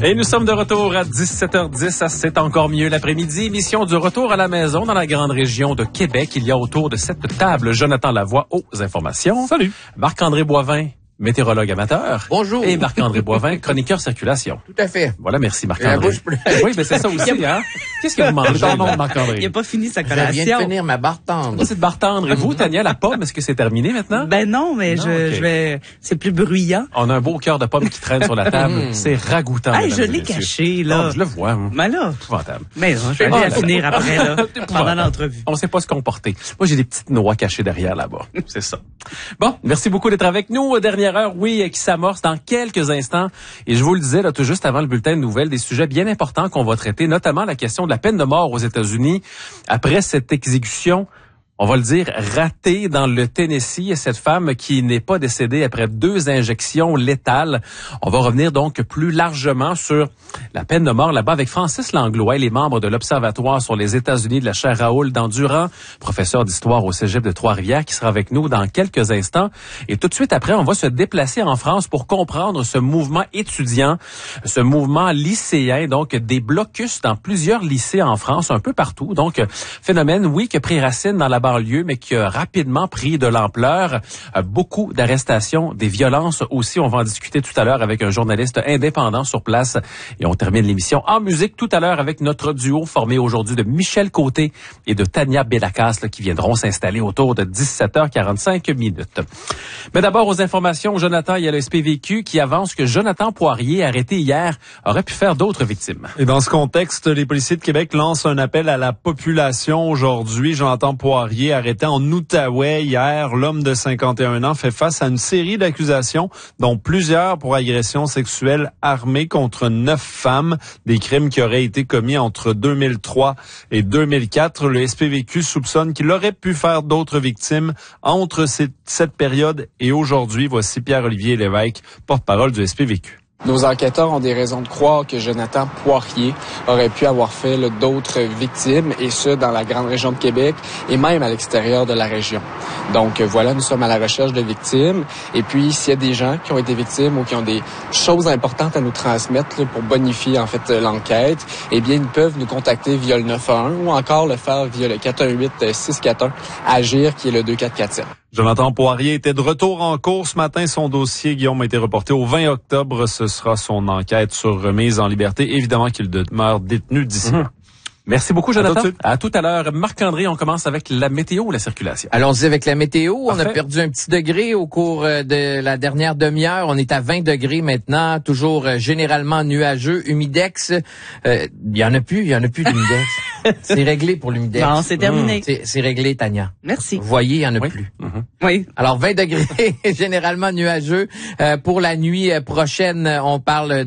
Et nous sommes de retour à 17h10. C'est encore mieux l'après-midi. Émission du retour à la maison dans la grande région de Québec. Il y a autour de cette table Jonathan Lavoie aux informations. Salut. Marc-André Boivin, météorologue amateur. Bonjour. Et Marc-André Boivin, chroniqueur circulation. Tout à fait. Voilà, merci Marc-André. Oui, mais c'est ça aussi, hein. Qu'est-ce que vous mangez, Marc-André? Il n'a pas fini sa Je collation. viens de finir ma barre tendre. C'est de barre tendre. Et vous, Tania, la pomme, est-ce que c'est terminé maintenant? Ben non, mais Non, je vais. C'est plus bruyant. On a un beau cœur de pomme qui traîne sur la table. C'est ragoûtant. Hey, mesdames je et l'ai messieurs. caché, là. Oh, je le vois. Mais là. Épouvantable. Mais non, je vais aller la finir après, là. Pendant l'entrevue. On sait pas se comporter. Moi, j'ai des petites noix cachées derrière là-bas. C'est ça. Bon, merci beaucoup d'être avec nous. Dernière heure, oui, qui s'amorce dans quelques instants. Et je vous le disais, là, tout juste avant le bulletin de nouvelles, des sujets bien importants qu'on va traiter, notamment la question de la peine de mort aux États-Unis après cette exécution, on va le dire, ratée dans le Tennessee, et cette femme qui n'est pas décédée après 2 injections létales. On va revenir donc plus largement sur la peine de mort là-bas avec Francis Langlois, les membres de l'Observatoire sur les États-Unis de la chaire Raoul Dandurand, professeur d'histoire au Cégep de Trois-Rivières, qui sera avec nous dans quelques instants. Et tout de suite après, on va se déplacer en France pour comprendre ce mouvement étudiant, ce mouvement lycéen, donc des blocus dans plusieurs lycées en France, un peu partout. Donc, phénomène, oui, qui a pris racine dans la banlieue, mais qui a rapidement pris de l'ampleur. Beaucoup d'arrestations, des violences aussi. On va en discuter tout à l'heure avec un journaliste indépendant sur place. Et on termine l'émission en musique tout à l'heure avec notre duo formé aujourd'hui de Michel Côté et de Tania Bélacasse qui viendront s'installer autour de 17h45 minutes. Mais d'abord aux informations, Jonathan, il y a le SPVQ qui avance que Jonathan Poirier, arrêté hier, aurait pu faire d'autres victimes. Et dans ce contexte, les policiers de Québec lancent un appel à la population aujourd'hui. Jonathan Poirier, arrêté en Outaouais hier, l'homme de 51 ans fait face à une série d'accusations, dont plusieurs pour agression sexuelle armée contre 9 femmes, des crimes qui auraient été commis entre 2003 et 2004. Le SPVQ soupçonne qu'il aurait pu faire d'autres victimes entre cette période et aujourd'hui. Voici Pierre-Olivier Lévesque, porte-parole du SPVQ. Nos enquêteurs ont des raisons de croire que Jonathan Poirier aurait pu avoir fait d'autres victimes, et ce, dans la grande région de Québec et même à l'extérieur de la région. Donc voilà, nous sommes à la recherche de victimes. Et puis, s'il y a des gens qui ont été victimes ou qui ont des choses importantes à nous transmettre pour bonifier en fait l'enquête, eh bien, ils peuvent nous contacter via le 911 ou encore le faire via le 418-641-AGIR, qui est le 2447. Jonathan Poirier était de retour en cours ce matin. Son dossier, Guillaume, a été reporté au 20 octobre. Ce sera son enquête sur remise en liberté. Évidemment qu'il demeure détenu d'ici. Merci beaucoup, Jonathan. À tout à l'heure. Marc-André, on commence avec la météo ou la circulation? Allons-y avec la météo. Parfait. On a perdu un petit degré au cours de la dernière demi-heure. On est à 20 degrés maintenant, toujours généralement nuageux, humidex. Il y en a plus d'humidex. C'est réglé pour l'humidex. Non, c'est terminé. C'est réglé, Tania. Merci. Vous voyez, il y en a Oui. plus. Oui. Alors, 20 degrés, généralement nuageux. Pour la nuit prochaine, on parle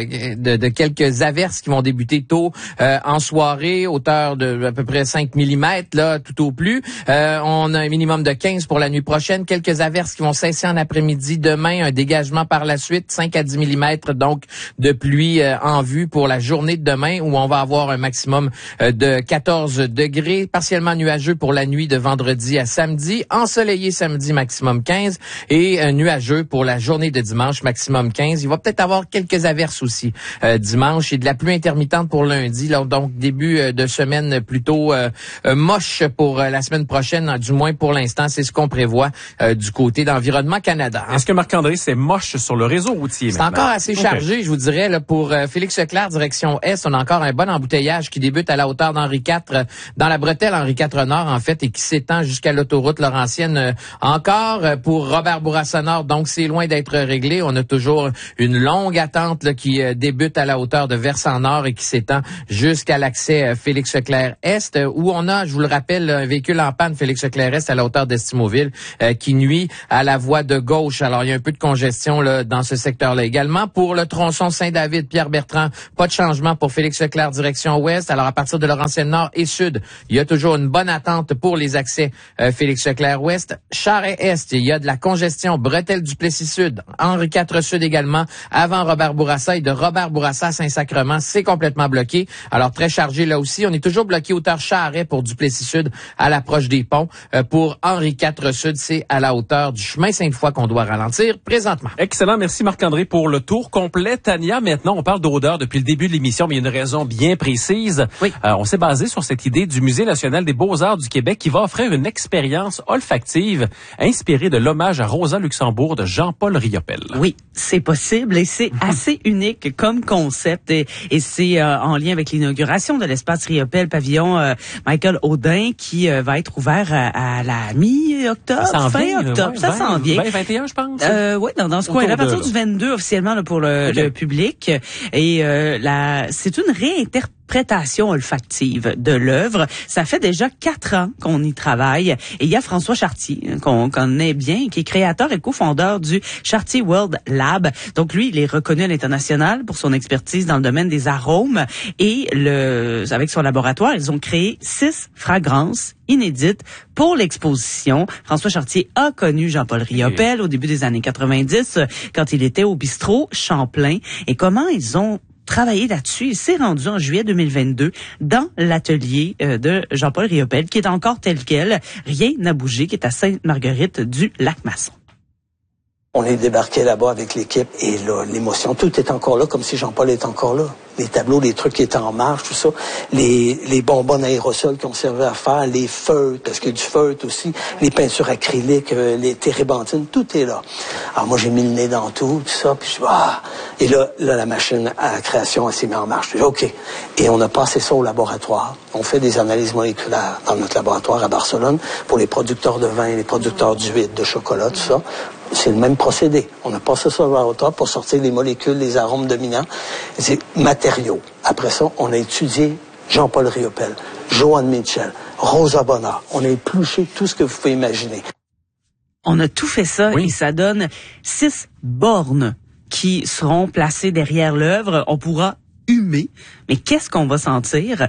de quelques averses qui vont débuter tôt en soirée, hauteur de à peu près 5 mm, là, tout au plus. On a un minimum de 15 pour la nuit prochaine. Quelques averses qui vont cesser en après-midi. Demain, un dégagement par la suite, 5 à 10 mm, donc de pluie en vue pour la journée de demain, où on va avoir un maximum de 14 degrés, partiellement nuageux pour la nuit de vendredi à samedi, ensoleillé samedi, maximum 15, et nuageux pour la journée de dimanche, maximum 15. Il va peut-être avoir quelques averses aussi dimanche, et de la pluie intermittente pour lundi, là, donc début de semaine plutôt moche pour la semaine prochaine, du moins pour l'instant, c'est ce qu'on prévoit du côté d'Environnement Canada. Est-ce que Marc-André, c'est moche sur le réseau routier C'est maintenant? encore assez chargé, je vous dirais, là, pour Félix Leclerc, direction Est. On a encore un bon embouteillage qui débute à la hauteur d'Henri IV, dans la bretelle Henri IV Nord, en fait, et qui s'étend jusqu'à l'autoroute Laurentienne encore. Pour Robert Bourassa Nord, donc c'est loin d'être réglé. On a toujours une longue attente là, qui débute à la hauteur de Versant Nord et qui s'étend jusqu'à l'accès Félix Leclerc Est, où on a, je vous le rappelle, un véhicule en panne Félix Leclerc Est à la hauteur d'Estimauville qui nuit à la voie de gauche. Alors, il y a un peu de congestion là, dans ce secteur-là également. Pour le tronçon Saint-David, Pierre-Bertrand, pas de changement pour Félix Leclerc direction Ouest. Alors, à partir de Laurentienne Laurentienne-Nord et Sud, il y a toujours une bonne attente pour les accès Félix-Leclerc-Ouest. Charest-Est, il y a de la congestion. Bretelles-Duplessis-Sud, Henri IV Sud également, avant Robert-Bourassa et de Robert-Bourassa à Saint-Sacrement, c'est complètement bloqué. Alors, très chargé là aussi. On est toujours bloqué hauteur Charest pour Duplessis-Sud à l'approche des ponts. Pour Henri IV Sud, c'est à la hauteur du chemin Sainte-Foy qu'on doit ralentir présentement. Excellent. Merci Marc-André pour le tour complet. Tania, maintenant, on parle d'odeur depuis le début de l'émission, mais il y a une raison bien précise. Oui. On s'est basé sur cette idée du Musée national des beaux-arts du Québec qui va offrir une expérience olfactive inspirée de l'hommage à Rosa Luxembourg de Jean-Paul Riopel. Oui, c'est possible et c'est assez unique comme concept et c'est en lien avec l'inauguration de l'espace Riopel pavillon Michael Audin qui va être ouvert à la mi-octobre, fin octobre. Ça s'en vient. 2021, je pense. Oui, dans ce coin-là, à partir du 22 officiellement là, pour le public. Et c'est une réinterprétation olfactive de l'œuvre. Ça fait déjà 4 ans qu'on y travaille. Et il y a François Chartier, qu'on connaît bien, qui est créateur et cofondeur du Chartier World Lab. Donc lui, il est reconnu à l'international pour son expertise dans le domaine des arômes. Et avec son laboratoire, ils ont créé 6 fragrances inédites pour l'exposition. François Chartier a connu Jean-Paul Riopel au début des années 90 quand il était au bistrot Champlain. Et comment ils ont travaillé là-dessus. Il s'est rendu en juillet 2022 dans l'atelier de Jean-Paul Riopel, qui est encore tel quel. Rien n'a bougé, qui est à Sainte-Marguerite du Lac-Masson. On est débarqué là-bas avec l'équipe et là, l'émotion, tout est encore là, comme si Jean-Paul est encore là. Les tableaux, les trucs qui étaient en marche, tout ça. Les bonbonnes aérosols qu'on servait à faire, les feutres, parce qu'il y a du feutre aussi, les peintures acryliques, les térébenthines, tout est là. Alors moi, j'ai mis le nez dans tout ça, puis et là, la machine à création, elle s'est mise en marche. J'ai dit, OK. Et on a passé ça au laboratoire. On fait des analyses moléculaires dans notre laboratoire à Barcelone pour les producteurs de vin, les producteurs d'huile, de chocolat, tout ça. C'est le même procédé. On a passé ça au laboratoire pour sortir les molécules, les arômes dominants, les matériaux. Après ça, on a étudié Jean-Paul Riopel, Joan Mitchell, Rosa Bonheur. On a épluché tout ce que vous pouvez imaginer. On a tout fait ça et ça donne 6 bornes qui seront placées derrière l'œuvre. On pourra humer. Mais qu'est-ce qu'on va sentir?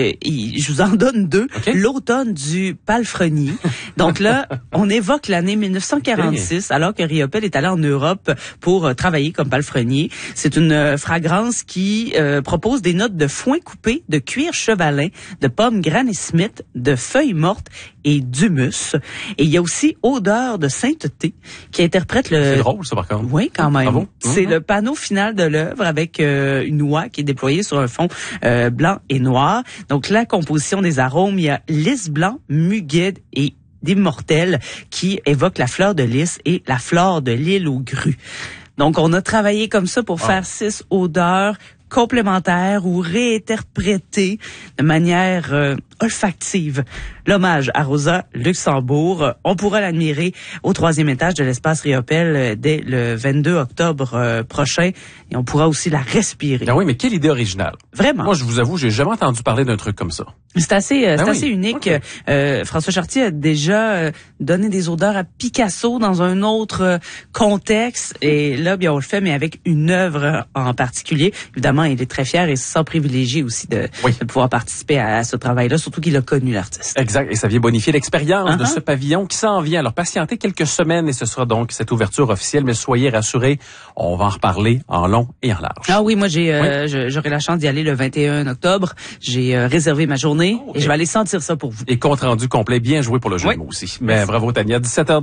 Je vous en donne 2. Okay. L'automne du palefrenier. Donc là, on évoque l'année 1946, alors que Riopel est allé en Europe pour travailler comme palefrenier. C'est une fragrance qui propose des notes de foin coupé, de cuir chevalin, de pommes Granny Smith, de feuilles mortes et d'humus. Et il y a aussi odeur de sainteté qui interprète le... C'est drôle, ça, par contre. Oui, quand même. Bravo. C'est le panneau final de l'œuvre avec une oie qui est déployée sur un fond blanc et noir. Donc, la composition des arômes, il y a lys blanc, muguet et d'immortel qui évoque la fleur de lys et la fleur de l'île aux grues. Donc, on a travaillé comme ça pour faire 6 odeurs complémentaires ou réinterprétées de manière olfactive. L'hommage à Rosa Luxembourg, on pourra l'admirer au 3e étage de l'espace Riopel dès le 22 octobre prochain et on pourra aussi la respirer. Ah oui, mais quelle idée originale. Vraiment. Moi, je vous avoue, j'ai jamais entendu parler d'un truc comme ça. C'est assez unique. Okay. François Chartier a déjà donné des odeurs à Picasso dans un autre contexte et là, bien, on le fait, mais avec une œuvre en particulier. Évidemment, il est très fier et se sent privilégié aussi de pouvoir participer à ce travail-là, surtout qu'il a connu l'artiste. Exact. Et ça vient bonifier l'expérience de ce pavillon qui s'en vient. Alors, patientez quelques semaines et ce sera donc cette ouverture officielle. Mais soyez rassurés, on va en reparler en long et en large. Ah oui, moi, j'aurai la chance d'y aller le 21 octobre. J'ai réservé ma journée et je vais aller sentir ça pour vous. Et compte rendu complet, bien joué pour le jeu de mots aussi. Mais bravo, Tania.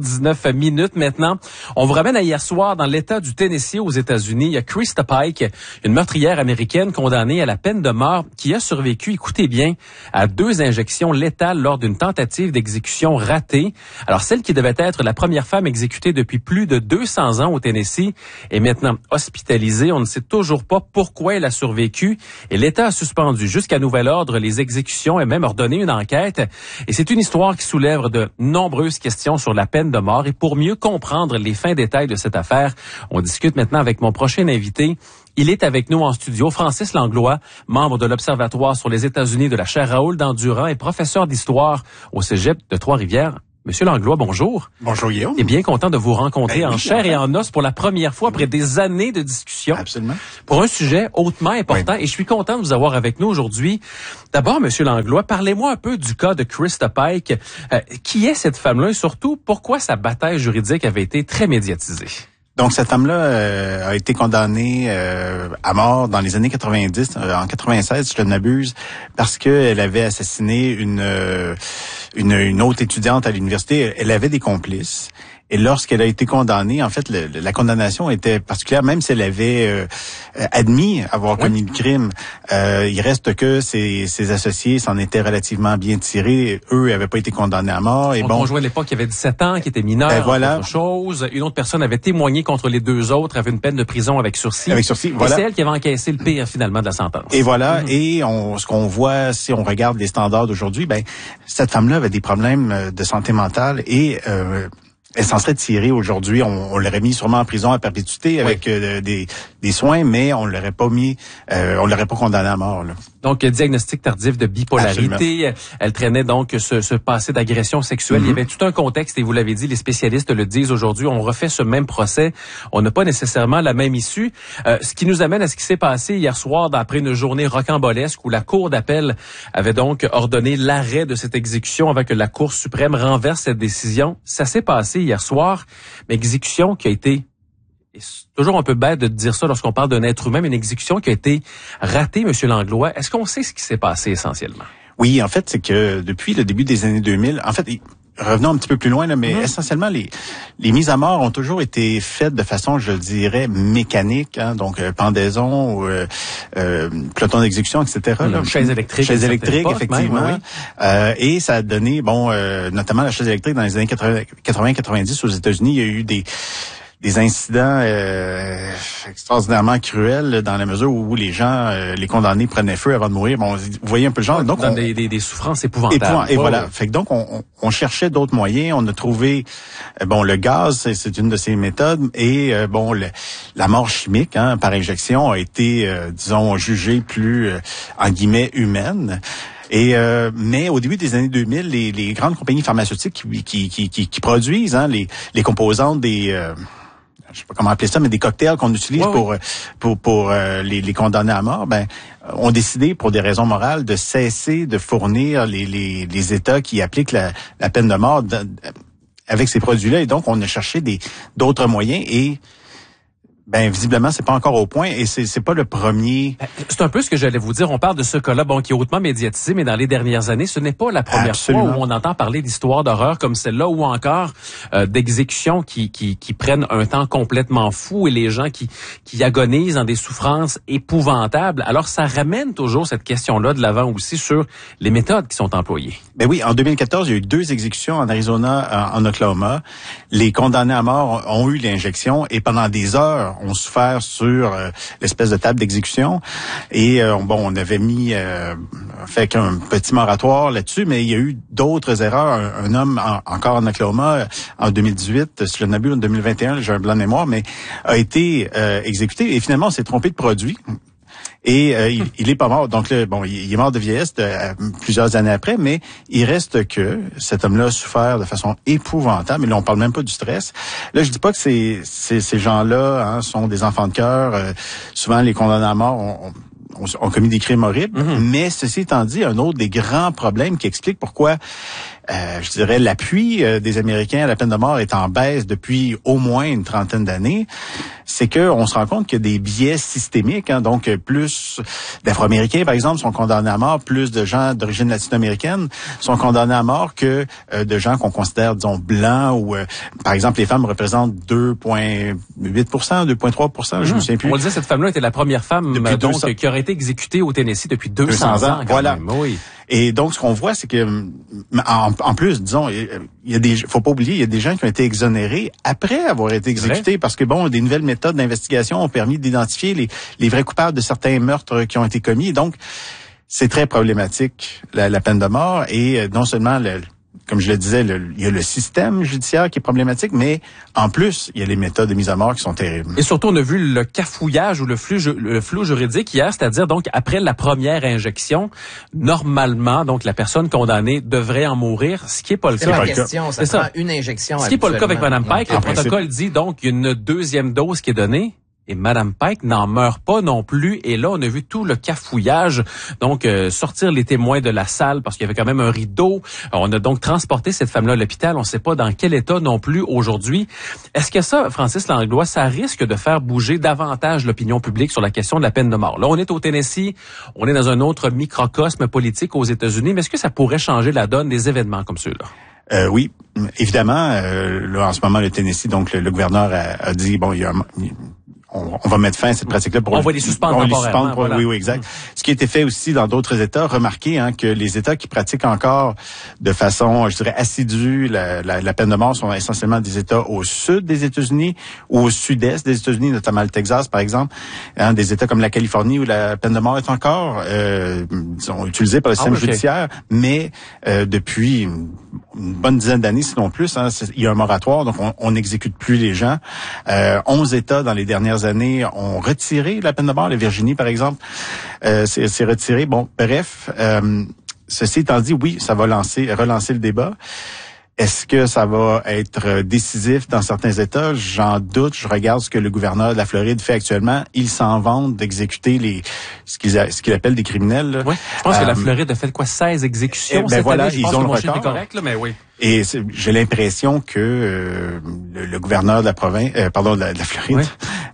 17h19 minutes maintenant. On vous ramène à hier soir dans l'État du Tennessee aux États-Unis. Il y a Krista Pike, une meurtrière américaine condamnée à la peine de mort qui a survécu, écoutez bien, à 2 injections létales lors d'une tentative d'exécution ratée. Alors, celle qui devait être la première femme exécutée depuis plus de 200 ans au Tennessee est maintenant hospitalisée. On ne sait toujours pas pourquoi elle a survécu et l'État a suspendu jusqu'à nouvel ordre les exécutions et même ordonné une enquête. Et c'est une histoire qui soulève de nombreuses questions sur la peine de mort. Et pour mieux comprendre les fins détails de cette affaire, on discute maintenant avec mon prochain invité. Il est avec nous en studio, Francis Langlois, membre de l'Observatoire sur les États-Unis de la chaire Raoul Dandurand et professeur d'histoire au Cégep de Trois-Rivières. Monsieur Langlois, bonjour. Bonjour Guillaume. Et bien content de vous rencontrer en chair et en os pour la première fois après des années de discussion. Absolument. Pour un sujet hautement important. Oui. Et je suis content de vous avoir avec nous aujourd'hui. D'abord, Monsieur Langlois, parlez-moi un peu du cas de Krista Pike. Qui est cette femme-là et surtout, pourquoi sa bataille juridique avait été très médiatisée? Donc, cette femme-là a été condamnée à mort dans les années 90, en 96, si je ne m'abuse, parce qu'elle avait assassiné une autre étudiante à l'université. Elle avait des complices. Et lorsqu'elle a été condamnée, en fait, la condamnation était particulière, même si elle avait admis avoir commis le crime. Il reste que ses associés s'en étaient relativement bien tirés. Eux n'avaient pas été condamnés à mort. Et son conjoint à l'époque, qui avait 17 ans, qui était mineur, voilà. Autre chose. Une autre personne avait témoigné contre les deux autres, avait une peine de prison avec sursis. Avec sursis, voilà. Et c'est elle qui avait encaissé le pire, finalement, de la sentence. Et voilà. Et ce qu'on voit, si on regarde les standards d'aujourd'hui, cette femme-là avait des problèmes de santé mentale et elle s'en serait tirée aujourd'hui. On l'aurait mis sûrement en prison à perpétuité avec des soins, mais on l'aurait pas condamné à mort. Là. Donc, diagnostic tardif de bipolarité. Absolument. Elle traînait donc ce passé d'agression sexuelle. Il y avait tout un contexte et vous l'avez dit, les spécialistes le disent aujourd'hui. On refait ce même procès. On n'a pas nécessairement la même issue. Ce qui nous amène à ce qui s'est passé hier soir après une journée rocambolesque où la Cour d'appel avait donc ordonné l'arrêt de cette exécution avant que la Cour suprême renverse cette décision. Ça s'est passé hier soir, mais exécution qui a été... C'est toujours un peu bête de dire ça lorsqu'on parle d'un être humain, mais une exécution qui a été ratée, Monsieur Langlois. Est-ce qu'on sait ce qui s'est passé essentiellement? Oui, en fait, c'est que depuis le début des années 2000, en fait, revenons un petit peu plus loin, là, mais essentiellement, les mises à mort ont toujours été faites de façon, je dirais, mécanique, hein, donc pendaison, ou, peloton d'exécution, etc. Chaise électrique. Chaise électrique, effectivement. Même, oui. Et ça a donné, notamment la chaise électrique dans les années 80-90 aux États-Unis, il y a eu des incidents extraordinairement cruels dans la mesure où les gens, les condamnés prenaient feu avant de mourir. Bon, vous voyez un peu le genre. Donc, des souffrances épouvantables. Et voilà. Fait que donc, on cherchait d'autres moyens. On a trouvé, le gaz, c'est une de ces méthodes. Et la mort chimique, par injection, a été, jugée plus, en guillemets, humaine. Mais au début des années 2000, les grandes compagnies pharmaceutiques qui produisent les composantes des je sais pas comment appeler ça, mais des cocktails qu'on utilise pour les condamnés à mort, ont décidé pour des raisons morales de cesser de fournir les États qui appliquent la peine de mort avec ces produits-là. Et donc on a cherché d'autres moyens et visiblement, c'est pas encore au point et c'est pas le premier. C'est un peu ce que j'allais vous dire. On parle de ce cas-là, qui est hautement médiatisé, mais dans les dernières années, ce n'est pas la première fois où on entend parler d'histoires d'horreur comme celle-là ou encore d'exécutions qui prennent un temps complètement fou et les gens qui agonisent dans des souffrances épouvantables. Alors, ça ramène toujours cette question-là de l'avant aussi sur les méthodes qui sont employées. Oui, en 2014, il y a eu 2 exécutions en Arizona, en Oklahoma. Les condamnés à mort ont eu l'injection et pendant des heures, ont souffert sur l'espèce de table d'exécution et on avait fait un petit moratoire là-dessus, mais il y a eu d'autres erreurs. Un homme encore en Oklahoma en 2018, si je ne m'abuse, en 2021, j'ai un blanc de mémoire, mais a été exécuté et finalement on s'est trompé de produit. Et il est pas mort. Donc là, il est mort de vieillesse plusieurs années après, mais il reste que cet homme-là a souffert de façon épouvantable. Mais là, on parle même pas du stress. Là, je dis pas que ces gens-là sont des enfants de cœur. Souvent, les condamnés à mort ont commis des crimes horribles. Mais ceci étant dit, un autre des grands problèmes qui explique pourquoi je dirais l'appui des Américains à la peine de mort est en baisse depuis au moins une trentaine d'années, c'est que on se rend compte qu'il y a des biais systémiques, donc plus d'Afro-Américains par exemple sont condamnés à mort, plus de gens d'origine latino-américaine sont condamnés à mort que de gens qu'on considère disons blancs ou par exemple les femmes représentent 2,8%, 2,3%, je me souviens plus. On le disait, cette femme-là était la première femme qui aurait été exécutée au Tennessee depuis 200 ans. Voilà. Même. Oui. Et donc, ce qu'on voit, c'est que, en plus, disons, faut pas oublier, il y a des gens qui ont été exonérés après avoir été exécutés parce que, des nouvelles méthodes d'investigation ont permis d'identifier les vrais coupables de certains meurtres qui ont été commis. Et donc, c'est très problématique, la peine de mort. Et non seulement comme je le disais, il y a le système judiciaire qui est problématique, mais en plus, il y a les méthodes de mise à mort qui sont terribles. Et surtout, on a vu le cafouillage ou le flou juridique hier, c'est-à-dire donc après la première injection, normalement, donc la personne condamnée devrait en mourir, ce qui n'est pas le cas. C'est la question, ça prend une injection. Ce qui n'est pas le cas avec Mme Pike. Le protocole dit donc qu'il y a une deuxième dose qui est donnée. Et Mme Pike n'en meurt pas non plus. Et là, on a vu tout le cafouillage. Donc, sortir les témoins de la salle parce qu'il y avait quand même un rideau. On a donc transporté cette femme-là à l'hôpital. On ne sait pas dans quel état non plus aujourd'hui. Est-ce que ça, Francis Langlois, ça risque de faire bouger davantage l'opinion publique sur la question de la peine de mort? Là, on est au Tennessee. On est dans un autre microcosme politique aux États-Unis. Mais est-ce que ça pourrait changer la donne des événements comme ceux-là? Oui, évidemment. Là, en ce moment, le Tennessee, donc le gouverneur a dit, bon, on va mettre fin à cette pratique-là. On va les suspendre temporairement. Voilà. Oui, exact. Ce qui a été fait aussi dans d'autres États, remarquez que les États qui pratiquent encore de façon, je dirais, assidue la peine de mort sont essentiellement des États au sud des États-Unis ou au sud-est des États-Unis, notamment le Texas, par exemple. Des États comme la Californie où la peine de mort est encore disons, utilisée par le système judiciaire, mais depuis une bonne dizaine d'années, sinon plus, il y a un moratoire, donc on n'exécute plus les gens. 11 États dans les dernières années ont retiré la peine de mort. La Virginie, par exemple, c'est retiré. Bon, bref, ceci étant dit, oui, ça va relancer le débat. Est-ce que ça va être décisif dans certains États? J'en doute. Je regarde ce que le gouverneur de la Floride fait actuellement. Il s'en vante d'exécuter ce qu'il appelle des criminels. Là. Oui, je pense que la Floride a fait 16 exécutions cette année. Je pense ont que le mon chiffre record. est correct, là, mais oui. Et j'ai l'impression que le gouverneur de la Floride,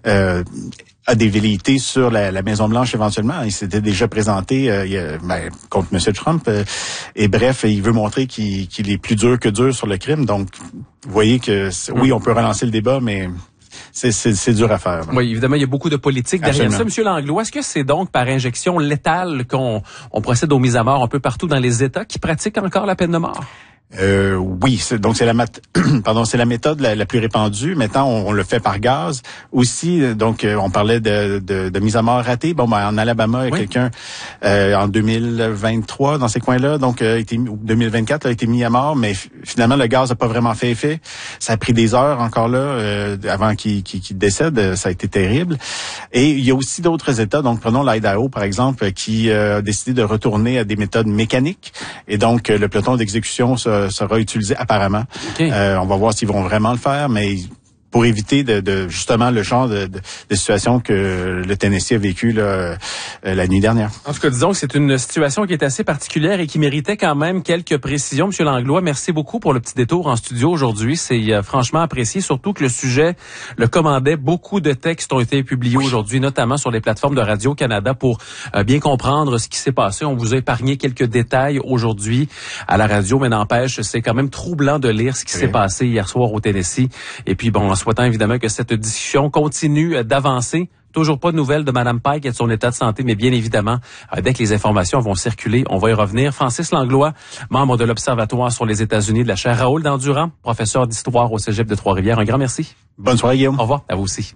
a des velléités sur la Maison-Blanche éventuellement. Il s'était déjà présenté contre M. Trump. Et bref, il veut montrer qu'il est plus dur que dur sur le crime. Donc, vous voyez que oui, on peut relancer le débat, mais c'est dur à faire. Là. Oui, évidemment, il y a beaucoup de politique derrière ça. Monsieur Langlois, est-ce que c'est donc par injection létale qu'on procède aux mises à mort un peu partout dans les États qui pratiquent encore la peine de mort? Oui, c'est la méthode la plus répandue. Maintenant, on le fait par gaz. Aussi, donc on parlait de mise à mort ratée. Bon, en Alabama, il y a quelqu'un en 2023 dans ces coins-là, donc 2024 a été mis à mort, mais finalement le gaz n'a pas vraiment fait effet. Ça a pris des heures encore là avant qu'il décède. Ça a été terrible. Et il y a aussi d'autres États. Donc prenons l'Idaho par exemple, qui a décidé de retourner à des méthodes mécaniques. Et donc le peloton d'exécution sera utilisé apparemment. Okay. On va voir s'ils vont vraiment le faire, mais pour éviter justement le genre de situation que le Tennessee a vécu la nuit dernière. En tout cas, disons que c'est une situation qui est assez particulière et qui méritait quand même quelques précisions. Monsieur Langlois, merci beaucoup pour le petit détour en studio aujourd'hui. C'est franchement apprécié, surtout que le sujet le commandait. Beaucoup de textes ont été publiés aujourd'hui, notamment sur les plateformes de Radio-Canada pour bien comprendre ce qui s'est passé. On vous a épargné quelques détails aujourd'hui à la radio, mais n'empêche, c'est quand même troublant de lire ce qui s'est passé hier soir au Tennessee. Et puis, bon, en souhaitant évidemment que cette discussion continue d'avancer. Toujours pas de nouvelles de Mme Pike et de son état de santé, mais bien évidemment, dès que les informations vont circuler, on va y revenir. Francis Langlois, membre de l'Observatoire sur les États-Unis de la chaire Raoul Dandurand, professeur d'histoire au Cégep de Trois-Rivières. Un grand merci. Bonne soirée, Guillaume. Au revoir. À vous aussi.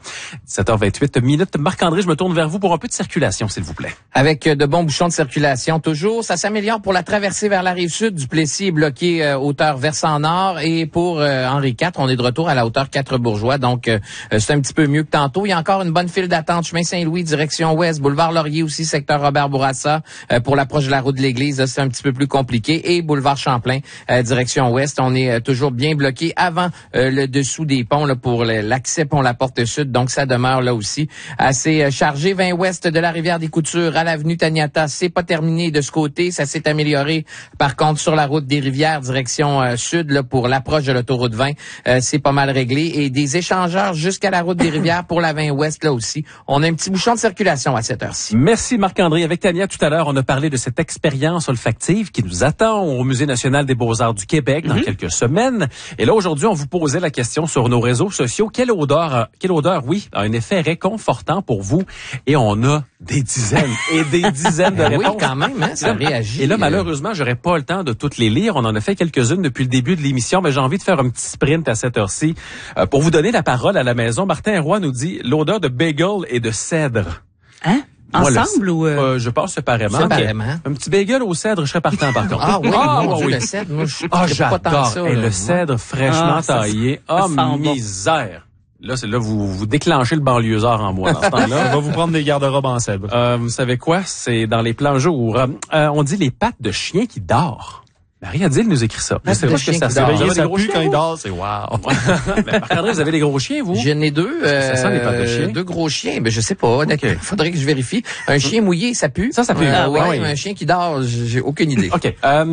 7h28 Marc-André, je me tourne vers vous pour un peu de circulation, s'il vous plaît. Avec de bons bouchons de circulation, toujours. Ça s'améliore pour la traversée vers la rive sud. Du Plessis est bloqué hauteur versant nord. Et pour Henri IV, on est de retour à la hauteur 4 Bourgeois. Donc, c'est un petit peu mieux que tantôt. Il y a encore une bonne file d'attente. Chemin Saint-Louis, direction ouest. Boulevard Laurier aussi, secteur Robert Bourassa. Pour l'approche de la route de l'église, là, c'est un petit peu plus compliqué. Et boulevard Champlain, direction ouest. On est toujours bien bloqué avant le dessous des ponts là, pour l'accès pont la porte sud, donc ça demeure là aussi assez chargé. 20 ouest de la rivière des Coutures à l'avenue Taniata, c'est pas terminé de ce côté, ça s'est amélioré. Par contre, sur la route des Rivières, direction sud, là, pour l'approche de l'autoroute 20, c'est pas mal réglé. Et des échangeurs jusqu'à la route des Rivières pour la 20 ouest, là aussi. On a un petit bouchon de circulation à cette heure-ci. Merci Marc-André. Avec Tania, tout à l'heure, on a parlé de cette expérience olfactive qui nous attend au Musée national des beaux-arts du Québec dans quelques semaines. Et là, aujourd'hui, on vous posait la question sur nos réseaux sociaux. Quelle odeur, oui, a un effet réconfortant pour vous? Et on a des dizaines et des dizaines de réponses. Oui, quand même, hein, ça réagit. Et là, malheureusement, j'aurais pas le temps de toutes les lire. On en a fait quelques-unes depuis le début de l'émission, mais j'ai envie de faire un petit sprint à cette heure-ci. Pour vous donner la parole à la maison, Martin Roy nous dit l'odeur de bagel et de cèdre. Hein? Ensemble ou... Je pense séparément. Séparément. Okay. Un petit bagel au cèdre, je serais partant par contre. Ah oui, mon Dieu, oui. le cèdre. Moi, je j'adore. pas tant ça. Et le cèdre fraîchement taillé. ça sent Misère. Là, c'est là vous déclenchez le banlieusard en moi dans ce temps-là. On va vous prendre des garde-robes en cèdre. Vous savez quoi? C'est dans les plans jours. On dit les pattes de chien qui dort. Marie-Adèle nous écrit ça. Pattes de chien qui dort. Vous avez des gros pue chiens, quand il vous? dort, c'est wow. Marc-André, vous avez des gros chiens, vous? J'en ai deux. Ça sent les pattes de chien? Deux gros chiens. Ben, je sais pas. Okay. Faudrait que je vérifie. Un chien mouillé, ça pue. Ça pue. Ouais, un chien qui dort, j'ai aucune idée. OK.